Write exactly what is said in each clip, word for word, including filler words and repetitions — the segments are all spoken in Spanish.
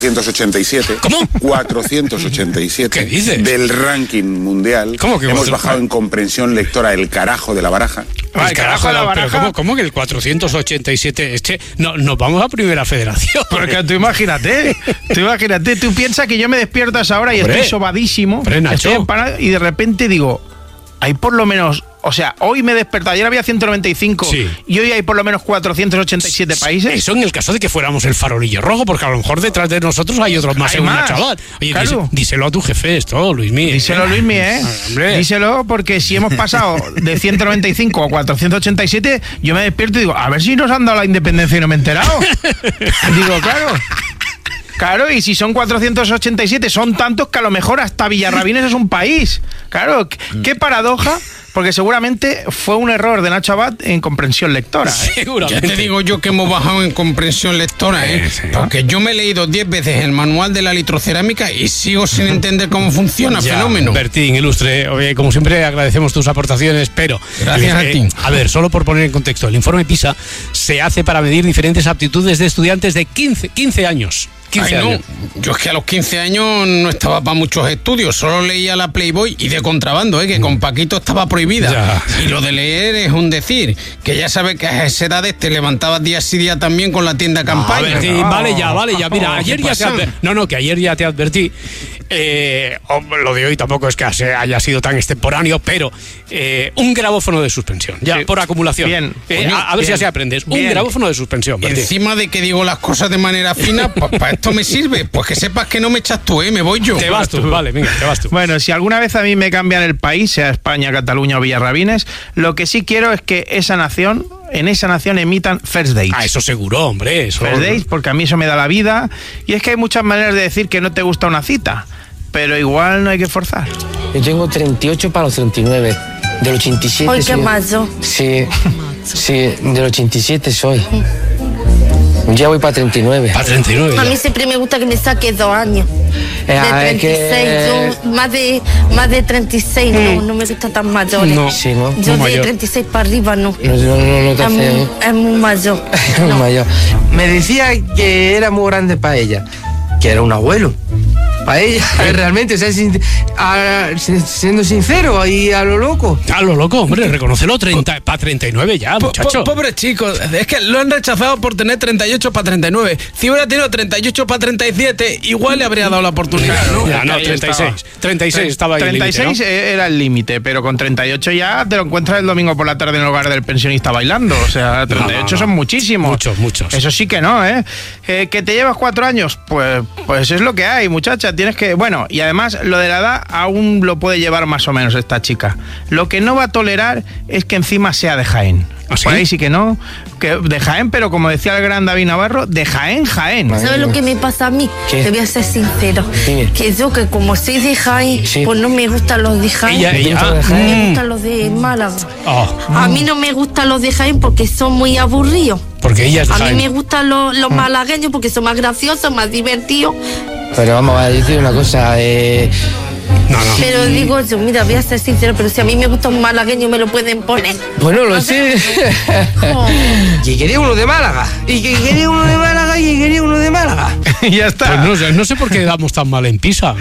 cuatrocientos ochenta y siete. ¿Cómo? cuatrocientos ochenta y siete. ¿Qué dices? Del ranking mundial. ¿Cómo que hemos cuatro? bajado en comprensión lectora el carajo de la baraja? El Ay, carajo de la baraja. Pero ¿cómo, cómo que el cuatrocientos ochenta y siete? Este, no, nos vamos a Primera Federación. Porque tú imagínate, tú imagínate, tú piensas que yo me despierto a esa hora y Hombre. estoy sobadísimo, Hombre, Nacho. estoy empanado, y de repente digo, hay por lo menos, o sea, hoy me he despertado, ayer había ciento noventa y cinco Sí. y hoy hay por lo menos cuatrocientos ochenta y siete países. Eso en el caso de que fuéramos el farolillo rojo, porque a lo mejor detrás de nosotros hay otros más Hay en una más, chaval. Oye, claro. díselo, díselo a tu jefe esto, Luismi. Díselo, Luismi, ¿eh? Hombre. Díselo, porque si hemos pasado de ciento noventa y cinco a cuatrocientos ochenta y siete, yo me despierto y digo, a ver si nos han dado la independencia y no me he enterado. Digo, claro. Claro, y si son cuatrocientos ochenta y siete, son tantos que a lo mejor hasta Villarrabines es un país. Claro, qué paradoja, porque seguramente fue un error de Nacho Abad en comprensión lectora. ¿eh? Ya Seguramente. te digo yo que hemos bajado en comprensión lectora, ¿eh? Sí, sí. Porque yo me he leído diez veces el manual de la litrocerámica y sigo sin entender cómo funciona el Ya, fenómeno. Bertín, ilustre, oye, como siempre agradecemos tus aportaciones, pero Gracias a ti. a ver, solo por poner en contexto, el informe PISA se hace para medir diferentes aptitudes de estudiantes de quince, quince años. quince Ay, no. años. Yo es que a los quince años no estaba para muchos estudios, solo leía la Playboy y de contrabando, ¿eh? Que con Paquito estaba prohibida. Ya. Y lo de leer es un decir, que ya sabes que a esa edad te levantabas día sí día también con la tienda A campaña. ver, sí, No. vale ya, vale ya. Mira, ¿Qué ayer ya te pasa? advertí. No, no, que ayer ya te advertí. Eh, oh, lo de hoy tampoco es que se haya sido tan extemporáneo, pero eh, un grabófono de suspensión, ya, Sí. por acumulación. Bien. Eh, Coño, a, a ver si bien. así aprendes. Un Bien. grabófono de suspensión, Y Bertín. encima de que digo las cosas de manera fina, pues para esto me sirve. Pues que sepas que no me echas tú, ¿eh? Me voy yo. Te vas tú, vale, venga, te vas tú. Bueno, si alguna vez a mí me cambian el país, sea España, Cataluña o Villarrabines, lo que sí quiero es que esa nación, en esa nación emitan First Dates. Ah, eso seguro, hombre. Eso. First Dates, porque a mí eso me da la vida. Y es que hay muchas maneras de decir que no te gusta una cita, pero igual no hay que forzar. Yo tengo treinta y ocho para los treinta y nueve. Del ochenta y siete. Ay, qué soy- mazo. Sí, sí, del ochenta y siete soy. Ya voy para treinta y nueve. Para treinta y nueve. A ya. mí siempre me gusta que me saque dos años. Eh, De a ver, treinta y seis, que- yo más de, más de treinta y seis no, no me gusta tan mayores. No. Sí, ¿no? Yo muy de mayor. treinta y seis para arriba no. No, no, no, no te Es muy, hace... es muy mayor. No. mayor. Me decía que era muy grande para ella, que era un abuelo. Para ella, realmente, o sea, sin- a- siendo sincero y a lo loco. A lo loco, hombre, reconócelo, treinta, para treinta y nueve ya, Po- muchacho. po- Pobre chico, es que lo han rechazado por tener treinta y ocho para treinta y nueve. Si hubiera tenido treinta y ocho para treinta y siete, igual le habría dado la oportunidad, ¿no? Ya, no, Ahí treinta y seis. estaba. treinta y seis estaba ahí el treinta y seis límite, ¿no? era el límite, pero con treinta y ocho ya te lo encuentras el domingo por la tarde en el hogar del pensionista bailando. O sea, treinta y ocho no, no. son muchísimos. Muchos, muchos. Eso sí que no, ¿eh? Eh, ¿Que te llevas cuatro años? Pues, pues es lo que hay, muchacha. Tienes que... Bueno, y además lo de la edad aún lo puede llevar más o menos esta chica. Lo que no va a tolerar es que encima sea de Jaén. ¿Ah, sí? Por ahí sí que no. Que de Jaén, pero como decía el gran David Navarro, de Jaén, Jaén. ¿Sabes lo que me pasa a mí? ¿Qué? Te voy a ser sincero. Dime. Que yo, que como soy de Jaén, Sí. pues no me gustan los de Jaén. Ella, ella. Dentro de ah, Jaén. Me mm, gustan los de Málaga. oh, A mí no me gustan los de Jaén porque son muy aburridos. porque ella es de A mí Jaén. me gustan los, los malagueños porque son más graciosos, más divertidos. Pero vamos a decir una cosa, eh, No, no. Pero digo yo, mira, voy a ser sincero, pero si a mí me gusta un malagueño me lo pueden poner. bueno, lo sé. Oh. Y quería uno de Málaga. Y que quería uno de Málaga y quería uno de Málaga. y ya está. Pues no, sé- no sé por qué damos tan mal en Pisa.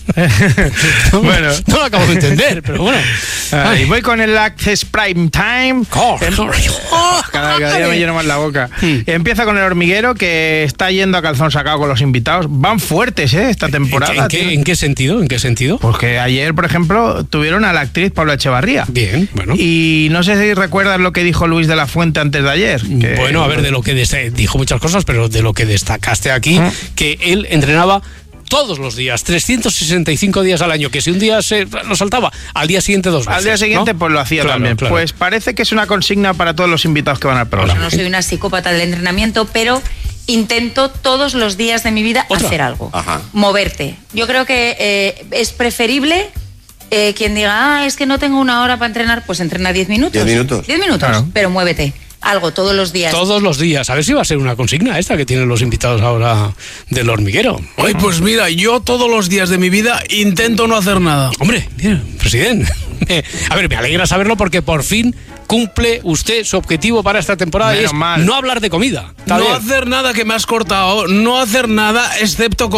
Bueno. No lo acabo de entender, pero bueno. Ah, y voy con el Access Prime Time. Cor- Em- Oh, Cada, cada día me lleno más la boca. Empieza con el hormiguero, que está yendo a calzón sacado con los invitados. Van fuertes, ¿eh? Esta ¿En, temporada. qué, tío. en qué sentido? ¿En qué sentido? Porque ayer, por ejemplo, tuvieron a la actriz Paula Echevarría. Bien, bueno. Y no sé si recuerdas lo que dijo Luis de la Fuente antes de ayer. que- Bueno, a ver, de lo que desta- dijo muchas cosas, pero de lo que destacaste aquí, Ah. que él entrenaba todos los días, trescientos sesenta y cinco días al año, que si un día se lo saltaba, al día siguiente dos veces. Al día siguiente, ¿no? pues lo hacía Claro, también. claro. Pues parece que es una consigna para todos los invitados que van al Yo programa. no soy una psicópata del entrenamiento, pero intento todos los días de mi vida ¿Otra? hacer algo. Ajá. Moverte. Yo creo que eh, es preferible eh, quien diga, ah, es que no tengo una hora para entrenar, pues entrena diez minutos. ¿Diez minutos? Diez minutos, Claro. pero muévete. Algo todos los días. Todos los días. A ver si va a ser una consigna esta que tienen los invitados ahora del hormiguero. Ay, pues mira, yo todos los días de mi vida intento no hacer nada. Hombre, mira, presidente. Eh, a ver, me alegra saberlo porque por fin cumple usted su objetivo para esta temporada y Menos es mal. no hablar de comida. Está No bien. hacer nada que me has cortado, no hacer nada excepto